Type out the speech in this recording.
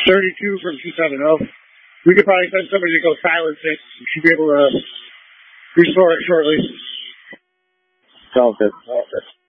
32 from 270. We could probably send somebody to go silence it. We should be able to restore it shortly. All good.